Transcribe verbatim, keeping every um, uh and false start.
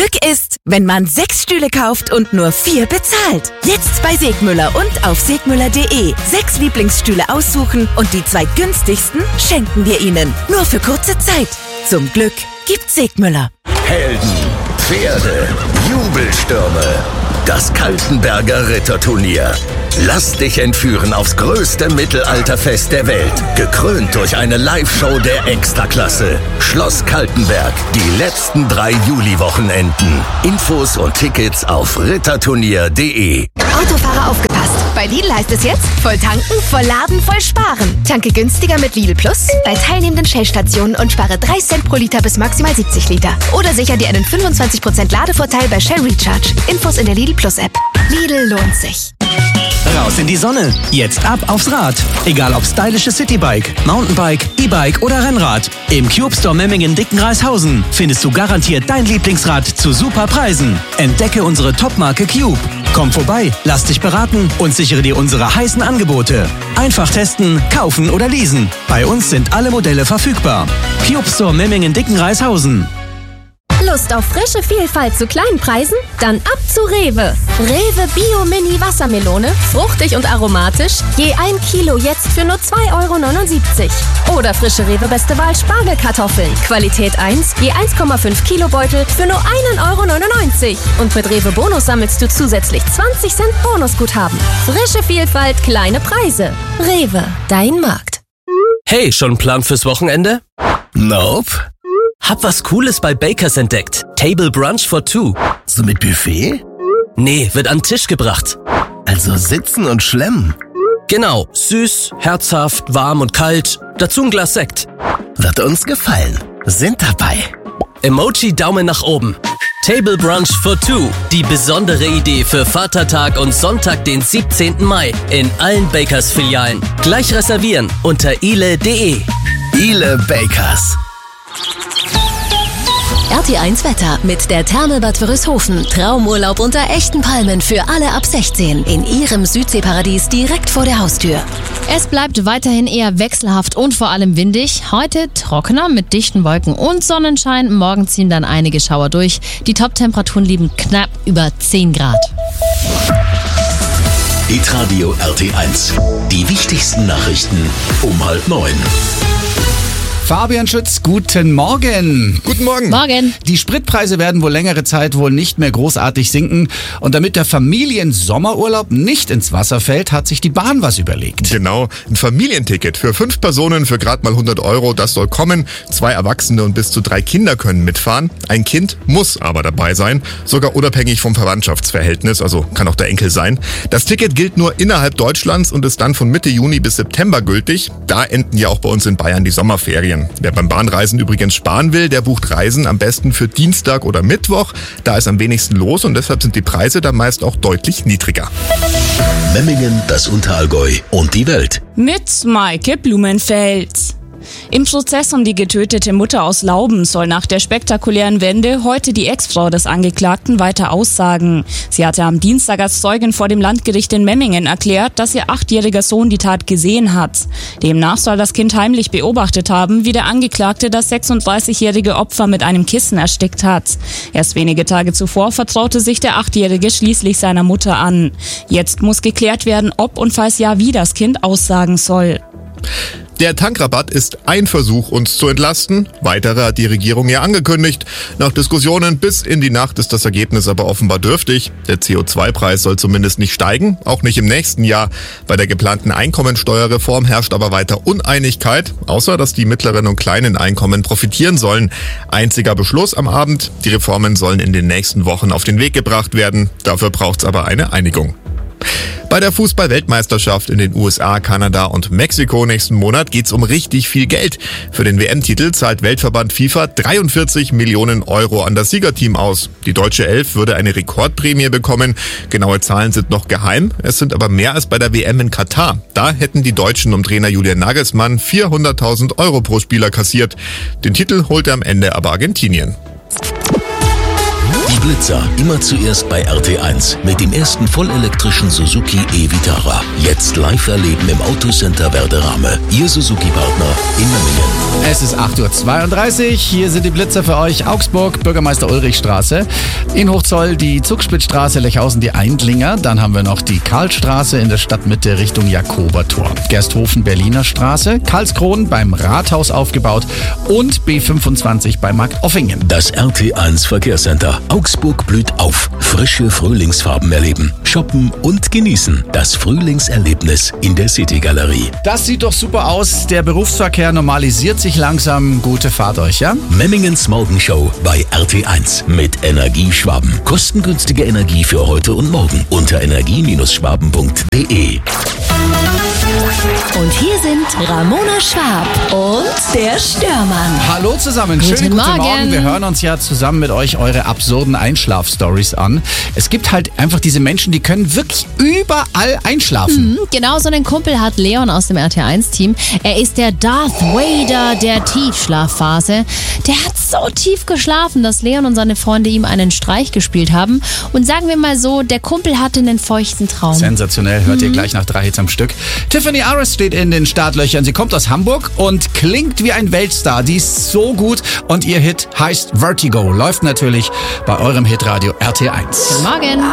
Glück ist, wenn man sechs Stühle kauft und nur vier bezahlt. Jetzt bei Segmüller und auf segmüller punkt de. Sechs Lieblingsstühle aussuchen und die zwei günstigsten schenken wir Ihnen. Nur für kurze Zeit. Zum Glück gibt's Segmüller. Helden, Pferde, Jubelstürme. Das Kaltenberger Ritterturnier. Lass dich entführen aufs größte Mittelalterfest der Welt. Gekrönt durch eine Live-Show der Extraklasse. Schloss Kaltenberg. Die letzten drei Juli-Wochenenden. Infos und Tickets auf ritterturnier punkt de. Autofahrer aufgepasst. Bei Lidl heißt es jetzt, voll tanken, voll laden, voll sparen. Tanke günstiger mit Lidl Plus bei teilnehmenden Shell-Stationen und spare drei Cent pro Liter bis maximal siebzig Liter. Oder sicher dir einen fünfundzwanzig Prozent Ladevorteil bei Shell Recharge. Infos in der Lidl Plus App. Lidl lohnt sich. Raus in die Sonne. Jetzt ab aufs Rad. Egal ob stylische Citybike, Mountainbike, E-Bike oder Rennrad. Im Cube Store Memmingen-Dickenreishausen findest du garantiert dein Lieblingsrad zu super Preisen. Entdecke unsere Topmarke Cube. Komm vorbei, lass dich beraten und sichere dir unsere heißen Angebote. Einfach testen, kaufen oder leasen. Bei uns sind alle Modelle verfügbar. Cube Store Memmingen-Dickenreishausen. Lust auf frische Vielfalt zu kleinen Preisen? Dann ab zu Rewe. Rewe Bio Mini Wassermelone, fruchtig und aromatisch, je ein Kilo jetzt für nur zwei Euro neunundsiebzig. Oder frische Rewe Beste Wahl Spargelkartoffeln, Qualität eins, je eins Komma fünf Kilo Beutel für nur ein Euro neunundneunzig. Und mit Rewe Bonus sammelst du zusätzlich zwanzig Cent Bonusguthaben. Frische Vielfalt, kleine Preise. Rewe, dein Markt. Hey, schon ein Plan fürs Wochenende? Nope. Hab was Cooles bei Bakers entdeckt. Table Brunch for Two. So mit Buffet? Nee, wird an den Tisch gebracht. Also sitzen und schlemmen. Genau, süß, herzhaft, warm und kalt. Dazu ein Glas Sekt. Wird uns gefallen. Sind dabei. Emoji Daumen nach oben. Table Brunch for Two. Die besondere Idee für Vatertag und Sonntag, den siebzehnten Mai. In allen Bakers-Filialen. Gleich reservieren unter ile punkt de. Ile Bakers. R T eins Wetter mit der Therme Bad Wörishofen. Traumurlaub unter echten Palmen für alle ab sechzehn. In Ihrem Südseeparadies direkt vor der Haustür. Es bleibt weiterhin eher wechselhaft und vor allem windig. Heute trockener mit dichten Wolken und Sonnenschein. Morgen ziehen dann einige Schauer durch. Die Top-Temperaturen liegen knapp über zehn Grad. Hitradio R T eins. Die wichtigsten Nachrichten um halb neun. Fabian Schütz, guten Morgen. Guten Morgen. Morgen. Die Spritpreise werden wohl längere Zeit wohl nicht mehr großartig sinken. Und damit der Familiensommerurlaub nicht ins Wasser fällt, hat sich die Bahn was überlegt. Genau, ein Familienticket für fünf Personen für gerade mal hundert Euro, das soll kommen. Zwei Erwachsene und bis zu drei Kinder können mitfahren. Ein Kind muss aber dabei sein, sogar unabhängig vom Verwandtschaftsverhältnis, also kann auch der Enkel sein. Das Ticket gilt nur innerhalb Deutschlands und ist dann von Mitte Juni bis September gültig. Da enden ja auch bei uns in Bayern die Sommerferien. Wer beim Bahnreisen übrigens sparen will, der bucht Reisen am besten für Dienstag oder Mittwoch. Da ist am wenigsten los und deshalb sind die Preise dann meist auch deutlich niedriger. Memmingen, das Unterallgäu und die Welt. Mit Maike Blumenfeld. Im Prozess um die getötete Mutter aus Lauben soll nach der spektakulären Wende heute die Ex-Frau des Angeklagten weiter aussagen. Sie hatte am Dienstag als Zeugin vor dem Landgericht in Memmingen erklärt, dass ihr achtjähriger Sohn die Tat gesehen hat. Demnach soll das Kind heimlich beobachtet haben, wie der Angeklagte das sechsunddreißigjährige Opfer mit einem Kissen erstickt hat. Erst wenige Tage zuvor vertraute sich der Achtjährige schließlich seiner Mutter an. Jetzt muss geklärt werden, ob und falls ja, wie das Kind aussagen soll. Der Tankrabatt ist ein Versuch, uns zu entlasten. Weitere hat die Regierung ja angekündigt. Nach Diskussionen bis in die Nacht ist das Ergebnis aber offenbar dürftig. Der C O zwei Preis soll zumindest nicht steigen, auch nicht im nächsten Jahr. Bei der geplanten Einkommensteuerreform herrscht aber weiter Uneinigkeit, außer dass die mittleren und kleinen Einkommen profitieren sollen. Einziger Beschluss am Abend, die Reformen sollen in den nächsten Wochen auf den Weg gebracht werden. Dafür braucht's aber eine Einigung. Bei der Fußball-Weltmeisterschaft in den U S A, Kanada und Mexiko nächsten Monat geht's um richtig viel Geld. Für den W M-Titel zahlt Weltverband FIFA dreiundvierzig Millionen Euro an das Siegerteam aus. Die deutsche Elf würde eine Rekordprämie bekommen. Genaue Zahlen sind noch geheim. Es sind aber mehr als bei der W M in Katar. Da hätten die Deutschen um Trainer Julian Nagelsmann vierhunderttausend Euro pro Spieler kassiert. Den Titel holte am Ende aber Argentinien. Die Blitzer, immer zuerst bei R T eins mit dem ersten vollelektrischen Suzuki e-Vitara. Jetzt live erleben im Autocenter Werderame. Ihr Suzuki-Partner in Memmingen. Es ist acht Uhr zweiunddreißig. Hier sind die Blitzer für euch. Augsburg, Bürgermeister Ulrichstraße. In Hochzoll die Zugspitzstraße, Lechhausen die Eindlinger. Dann haben wir noch die Karlstraße in der Stadtmitte Richtung Jakobertor. Gersthofen, Berliner Straße. Karlskron beim Rathaus aufgebaut. Und B fünfundzwanzig bei Markt Offingen. Das R T eins Verkehrscenter. Augsburg blüht auf. Frische Frühlingsfarben erleben, shoppen und genießen. Das Frühlingserlebnis in der City-Galerie. Das sieht doch super aus. Der Berufsverkehr normalisiert sich langsam. Gute Fahrt euch, ja? Memmingens Morgenshow bei R T eins mit Energie Schwaben. Kostengünstige Energie für heute und morgen unter energie Schwaben punkt de. Und hier sind Ramona Schwab und der Störmann. Hallo zusammen, Guten schönen guten Morgen. Morgen. Wir hören uns ja zusammen mit euch eure absurden Einschlaf-Stories an. Es gibt halt einfach diese Menschen, die können wirklich überall einschlafen. Mhm, genau so einen Kumpel hat Leon aus dem R T eins Team. Er ist der Darth Vader der Tiefschlafphase. Der hat so tief geschlafen, dass Leon und seine Freunde ihm einen Streich gespielt haben. Und sagen wir mal so, der Kumpel hatte einen feuchten Traum. Sensationell, hört ihr gleich nach drei Hits am Stück. Tiffany Aris steht in den Startlöchern. Sie kommt aus Hamburg und klingt wie ein Weltstar. Die ist so gut und ihr Hit heißt Vertigo. Läuft natürlich bei eurem Hitradio R T eins. Guten Morgen.